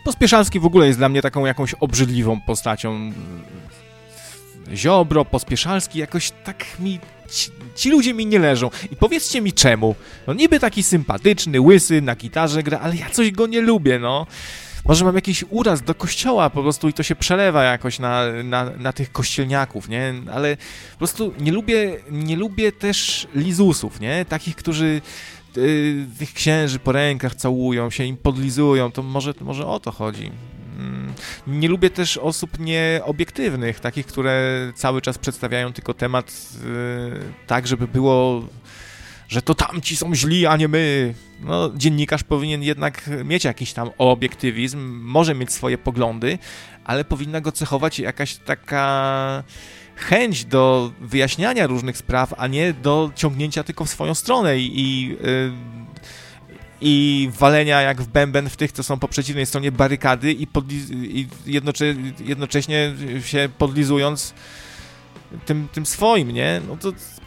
Pospieszalski w ogóle jest dla mnie taką jakąś obrzydliwą postacią. Ziobro, Pospieszalski, jakoś tak mi... Ci ludzie mi nie leżą. I powiedzcie mi czemu. No niby taki sympatyczny, łysy, na gitarze gra, ale ja coś go nie lubię, no. Może mam jakiś uraz do kościoła po prostu i to się przelewa jakoś na tych kościelniaków, nie? Ale po prostu nie lubię też lizusów, nie? Takich, którzy tych księży po rękach całują się, im podlizują, to może o to chodzi. Nie lubię też osób nieobiektywnych, takich, które cały czas przedstawiają tylko temat tak, żeby było, że to tamci są źli, a nie my. No, dziennikarz powinien jednak mieć jakiś tam obiektywizm, może mieć swoje poglądy, ale powinna go cechować jakaś taka chęć do wyjaśniania różnych spraw, a nie do ciągnięcia tylko w swoją stronę i walenia jak w bęben w tych, co są po przeciwnej stronie barykady i jednocześnie się podlizując tym swoim, nie? No to